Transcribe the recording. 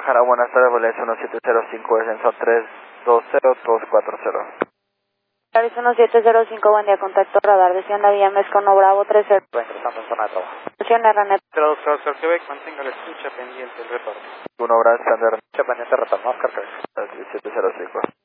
Jara, buenas tardes, Valencia 1705, descenso 320240. Avis 1705, buen día, contacto radar, descienda vía Mezcono Bravo 30. Ingresando en zona de trabajo. Funciona RNET. Traductor Quebec, mantenga la escucha pendiente el retorno. 1 hora estándar. Escucha pendiente retorno, Oscar Quebec. 1705.